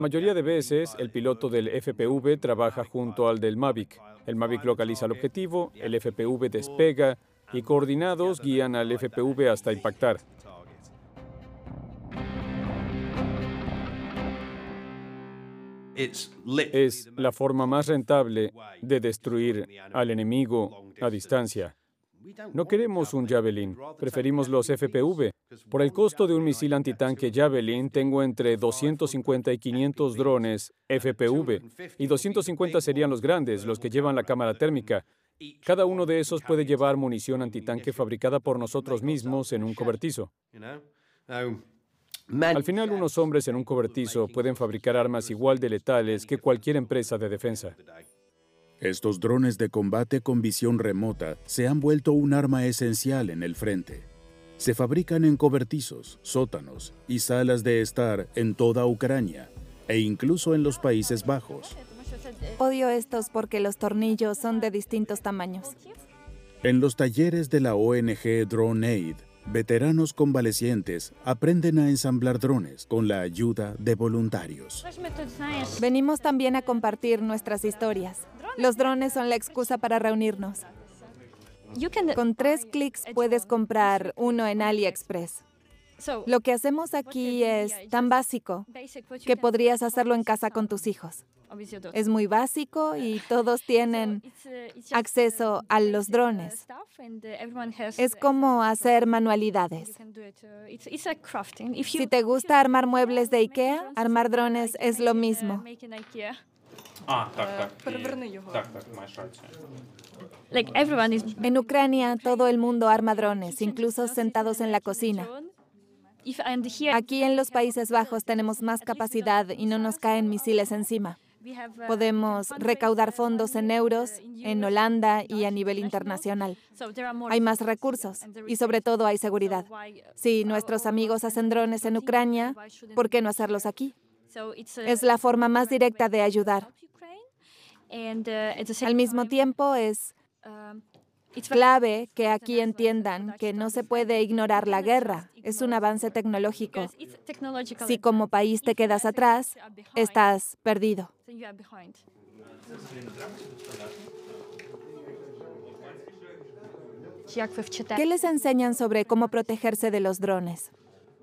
mayoría de veces, el piloto del FPV trabaja junto al del Mavic. El Mavic localiza el objetivo, el FPV despega y coordinados guían al FPV hasta impactar. Es la forma más rentable de destruir al enemigo a distancia. No queremos un Javelin, preferimos los FPV. Por el costo de un misil antitanque Javelin, tengo entre 250 y 500 drones FPV, y 250 serían los grandes, los que llevan la cámara térmica. Cada uno de esos puede llevar munición antitanque fabricada por nosotros mismos en un cobertizo. Al final, unos hombres en un cobertizo pueden fabricar armas igual de letales que cualquier empresa de defensa. Estos drones de combate con visión remota se han vuelto un arma esencial en el frente. Se fabrican en cobertizos, sótanos y salas de estar en toda Ucrania e incluso en los Países Bajos. Odio estos porque los tornillos son de distintos tamaños. En los talleres de la ONG DroneAid, veteranos convalecientes aprenden a ensamblar drones con la ayuda de voluntarios. Venimos también a compartir nuestras historias. Los drones son la excusa para reunirnos. Con 3 clics puedes comprar uno en AliExpress. Lo que hacemos aquí es tan básico que podrías hacerlo en casa con tus hijos. Es muy básico y todos tienen acceso a los drones. Es como hacer manualidades. Si te gusta armar muebles de IKEA, armar drones es lo mismo. En Ucrania, todo el mundo arma drones, incluso sentados en la cocina. Aquí en los Países Bajos tenemos más capacidad y no nos caen misiles encima. Podemos recaudar fondos en euros, en Holanda y a nivel internacional. Hay más recursos y sobre todo hay seguridad. Si nuestros amigos hacen drones en Ucrania, ¿por qué no hacerlos aquí? Es la forma más directa de ayudar. Al mismo tiempo, es clave que aquí entiendan que no se puede ignorar la guerra. Es un avance tecnológico. Si como país te quedas atrás, estás perdido. ¿Qué les enseñan sobre cómo protegerse de los drones?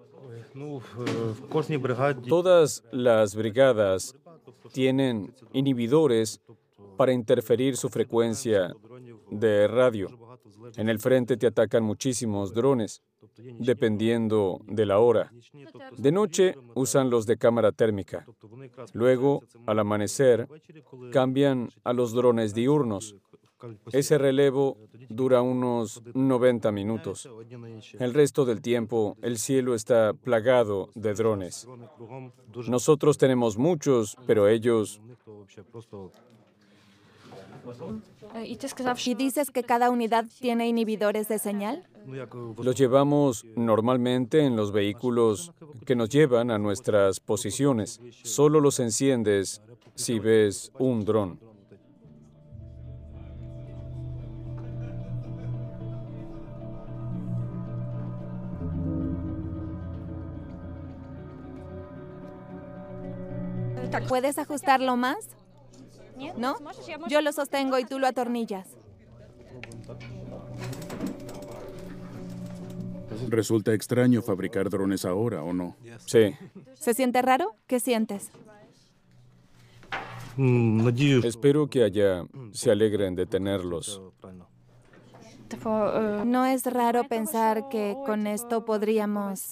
Todas las brigadas tienen inhibidores para interferir su frecuencia de radio. En el frente te atacan muchísimos drones, dependiendo de la hora. De noche usan los de cámara térmica. Luego, al amanecer, cambian a los drones diurnos. Ese relevo dura unos 90 minutos. El resto del tiempo, el cielo está plagado de drones. Nosotros tenemos muchos, pero ellos... ¿Y dices que cada unidad tiene inhibidores de señal? Los llevamos normalmente en los vehículos que nos llevan a nuestras posiciones. Solo los enciendes si ves un dron. ¿Puedes ajustarlo más? ¿No? Yo lo sostengo y tú lo atornillas. Resulta extraño fabricar drones ahora, ¿o no? Sí. ¿Se siente raro? ¿Qué sientes? Espero que allá se alegren de tenerlos. No es raro pensar que con esto podríamos...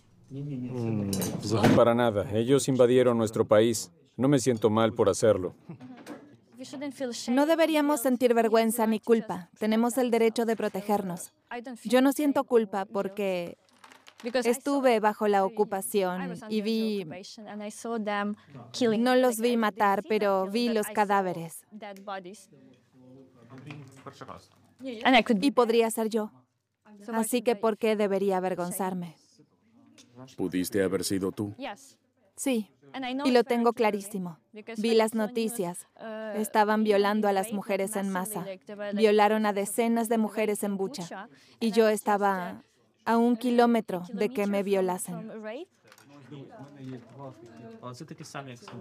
Para nada. Ellos invadieron nuestro país. No me siento mal por hacerlo. No deberíamos sentir vergüenza ni culpa. Tenemos el derecho de protegernos. Yo no siento culpa porque estuve bajo la ocupación y vi... No los vi matar, pero vi los cadáveres. Y podría ser yo. Así que, ¿por qué debería avergonzarme? ¿Pudiste haber sido tú? Sí, y lo tengo clarísimo. Vi las noticias. Estaban violando a las mujeres en masa. Violaron a decenas de mujeres en Bucha. Y yo estaba a 1 kilómetro de que me violasen. Але це такі самі